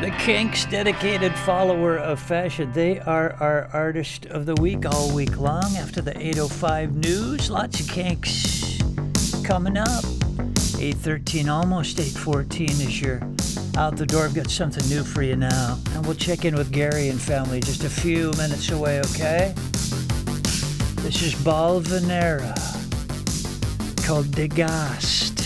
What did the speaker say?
The Kinks, dedicated follower of fashion. They are our artist of the week all week long after the 8:05 news. Lots of Kinks coming up. 8:13, almost 8:14 as you're out the door. I've got something new for you now. And we'll check in with Gary and family just a few minutes away, okay? This is Balvanera, called Degast.